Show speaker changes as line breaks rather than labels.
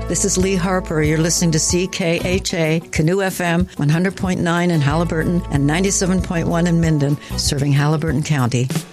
This is Lee Harper. You're listening to CKHA, Canoe FM, 100.9 in Halliburton and 97.1 in Minden, serving Halliburton County.